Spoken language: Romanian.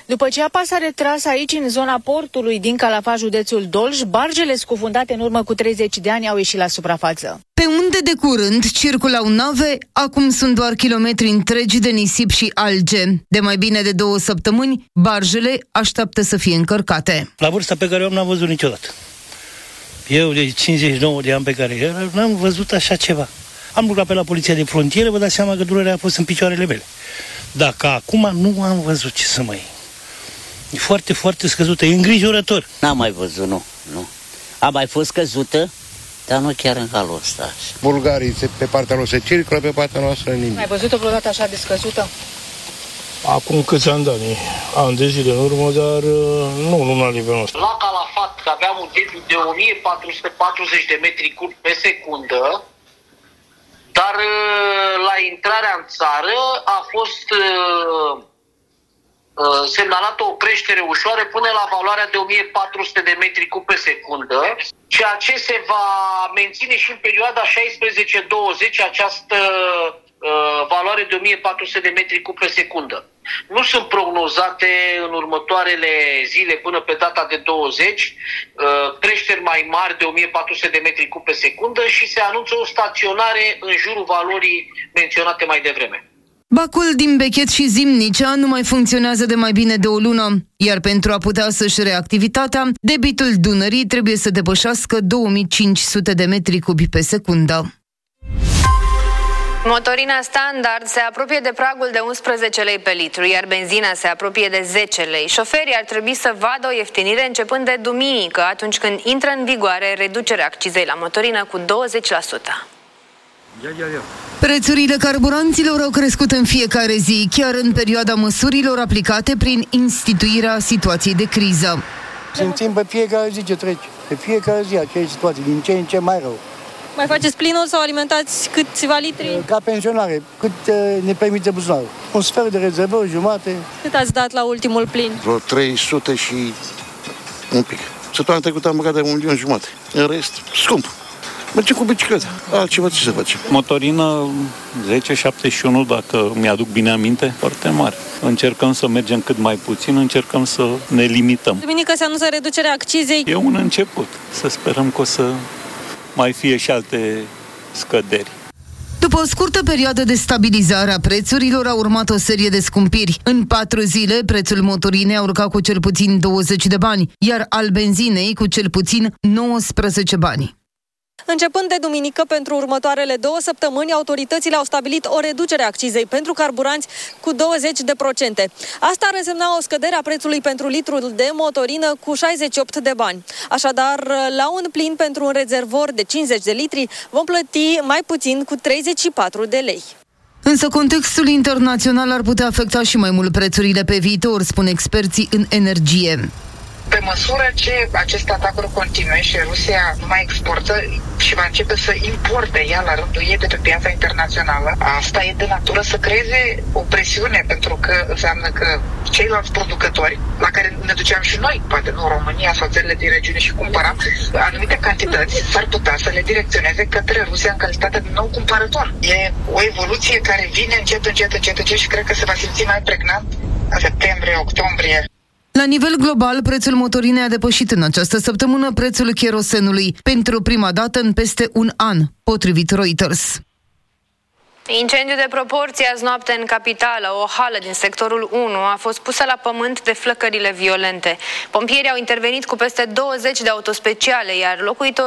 După ce apa s-a retras aici, în zona portului din Calafat, județul Dolj, barjele scufundate în urmă cu 30 de ani au ieșit la suprafață. Pe unde de curând circulau nave, acum sunt doar kilometri întregi de nisip și alge. De mai bine de 2 săptămâni, barjele așteaptă să fie încărcate. La vârsta pe care o am n-am văzut niciodată. Eu de 59 de ani pe care eram, n-am văzut așa ceva. Am lucrat pe la poliția de frontieră, vă dați seama că durerea a fost în picioarele mele. Dacă acum nu am văzut ce să mai... E foarte, foarte scăzută, e îngrijorător. N-am mai văzut, nu. A mai fost scăzută, dar nu chiar în halul ăsta. Bulgarii pe partea lor se circulă, pe partea noastră nimic. Ai văzut-o vreodată așa de scăzută? Acum câți ani, ani de zile în urmă, dar nu la nivelul ăsta. La Calafat aveam un debit de 1440 de metri cub pe secundă, dar la intrarea în țară a fost semnalată o creștere ușoară până la valoarea de 1400 de metri cub pe secundă, ceea ce se va menține și în perioada 16-20 această valoare de 1400 de metri cub pe secundă. Nu sunt prognozate în următoarele zile până pe data de 20 creșteri mai mari de 1400 de metri cub pe secundă și se anunță o staționare în jurul valorii menționate mai devreme. Bacul din Bechet și Zimnicea nu mai funcționează de mai bine de o lună, iar pentru a putea să-și rea activitatea, debitul Dunării trebuie să depășească 2500 de metri cubi pe secundă. Motorina standard se apropie de pragul de 11 lei pe litru, iar benzina se apropie de 10 lei. Șoferii ar trebui să vadă o ieftinire începând de duminică, atunci când intră în vigoare reducerea accizei la motorină cu 20%. Prețurile carburanților au crescut în fiecare zi, chiar în perioada măsurilor aplicate prin instituirea situației de criză. Simțim pe fiecare zi ce trece, pe fiecare zi aceeași situație, din ce în ce mai rău. Mai faceți plinul sau alimentați câțiva litri? Ca pensionare, cât ne permite buzunarul. Un sfert de rezervă, o jumate. Cât ați dat la ultimul plin? Vreo 300 și un pic. Săptămâna trecută am băgat de 1,5 milion. În rest, scump. Merge cu bicicleta. Altceva ce să face? Motorină 10,71, dacă mi-aduc bine aminte, foarte mare. Încercăm să mergem cât mai puțin, încercăm să ne limităm. Duminică se anunță reducerea accizei. E un început. Să sperăm că o să mai fie și alte scăderi. După o scurtă perioadă de stabilizare a prețurilor, a urmat o serie de scumpiri. În 4 zile, prețul motorinei a urcat cu cel puțin 20 de bani, iar al benzinei cu cel puțin 19 bani. Începând de duminică, pentru următoarele 2 săptămâni, autoritățile au stabilit o reducere a accizei pentru carburanți cu 20%. Asta ar însemna o scădere a prețului pentru litrul de motorină cu 68 de bani. Așadar, la un plin pentru un rezervor de 50 de litri, vom plăti mai puțin cu 34 de lei. Însă contextul internațional ar putea afecta și mai mult prețurile pe viitor, spun experții în energie. Pe măsură ce aceste atacuri continue și Rusia nu mai exportă și va începe să importe ea la rândul ei de pe piața internațională, asta e de natură să creeze o presiune, pentru că înseamnă că ceilalți producători, la care ne duceam și noi, poate nu România sau țările din regiune și cumpăram anumite cantități, s-ar putea să le direcționeze către Rusia în calitate de nou cumpărător. E o evoluție care vine încet și cred că se va simți mai pregnant în septembrie, octombrie. La nivel global, prețul motorinei a depășit în această săptămână prețul cherosenului, pentru prima dată în peste un an, potrivit Reuters. Incendiu de proporții azi noapte în capitală. O hală din sectorul 1 a fost pusă la pământ de flăcările violente. Pompierii au intervenit cu peste 20 de autospeciale, iar locuitorii